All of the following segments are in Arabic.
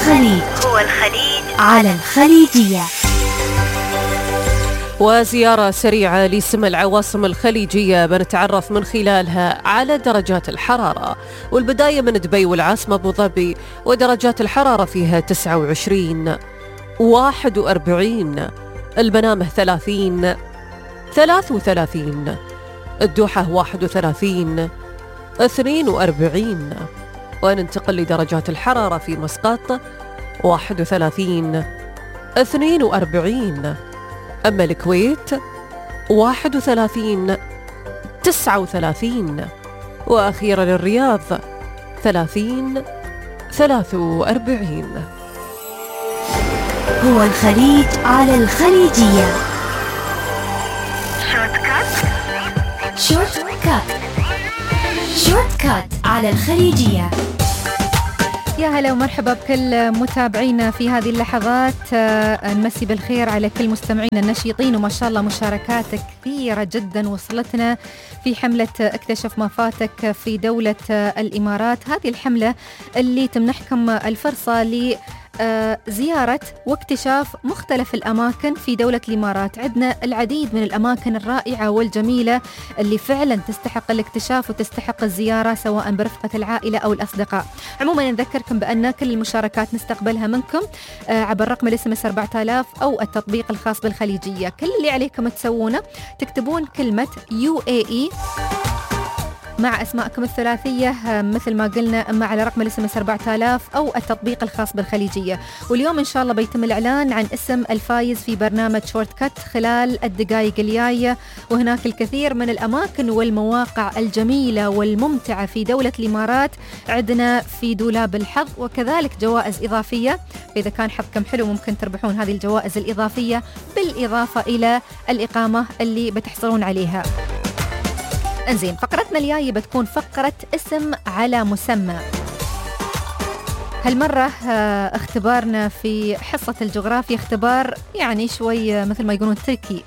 الخليج على الخليجية. وزيارة سريعة لسم العواصم الخليجية بنتعرف من خلالها على درجات الحرارة، والبداية من دبي والعاصمة أبو ظبي، ودرجات الحرارة فيها 29 41، المنامة 30 33، الدوحة 31 42، وننتقل لدرجات الحرارة في مسقط 31 42، أما الكويت 31 39، وأخيرا الرياض 30 43. هو الخليج على الخليجية. شورت كات على الخليجية. يا هلا ومرحبا بكل متابعينا في هذه اللحظات. نمسي بالخير على كل مستمعينا النشيطين، وما شاء الله مشاركات كثيرة جدا وصلتنا في حملة اكتشف ما فاتك في دولة الإمارات. هذه الحملة اللي تمنحكم الفرصة زيارة واكتشاف مختلف الأماكن في دولة الإمارات. عندنا العديد من الأماكن الرائعة والجميلة اللي فعلا تستحق الاكتشاف وتستحق الزيارة سواء برفقة العائلة أو الأصدقاء. عموما نذكركم بأن كل المشاركات نستقبلها منكم عبر رقم الاس 4000 أو التطبيق الخاص بالخليجية. كل اللي عليكم تسوونه تكتبون كلمة UAE مع أسماءكم الثلاثية مثل ما قلنا، أما على رقم الاس 4000 أو التطبيق الخاص بالخليجية. واليوم إن شاء الله بيتم الإعلان عن اسم الفايز في برنامج شورت كات خلال الدقائق الجاية. وهناك الكثير من الأماكن والمواقع الجميلة والممتعة في دولة الإمارات عندنا في دولاب الحظ، وكذلك جوائز إضافية. إذا كان حظكم حلو ممكن تربحون هذه الجوائز الإضافية بالإضافة إلى الإقامة اللي بتحصلون عليها. انزين، فقرتنا الجاية بتكون فقرة اسم على مسمى. هالمرة اختبارنا في حصة الجغرافيا اختبار يعني شوي مثل ما يقولون تركي،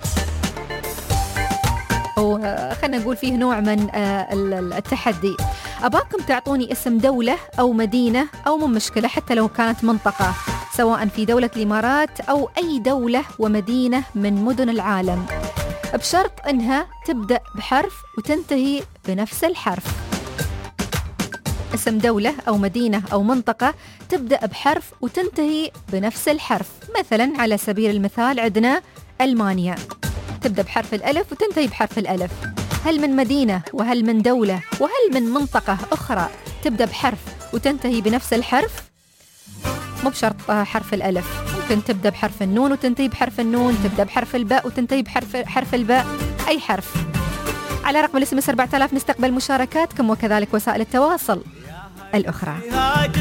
أو خلنا نقول فيه نوع من التحدي. أباكم تعطوني اسم دولة أو مدينة أو من مشكلة حتى لو كانت منطقة، سواء في دولة الإمارات أو أي دولة ومدينة من مدن العالم، بشرط أنها تبدأ بحرف وتنتهي بنفس الحرف. اسم دولة أو مدينة أو منطقة تبدأ بحرف وتنتهي بنفس الحرف. مثلا على سبيل المثال عندنا ألمانيا، تبدأ بحرف الألف وتنتهي بحرف الألف. هل من مدينة وهل من دولة وهل من منطقة أخرى تبدأ بحرف وتنتهي بنفس الحرف؟ مو بشرط حرف الألف، ممكن تبدأ بحرف النون وتنتهي بحرف النون، تبدأ بحرف الباء وتنتهي بحرف الباء، أي حرف. على رقم الاس 4000 نستقبل مشاركاتكم وكذلك وسائل التواصل الأخرى.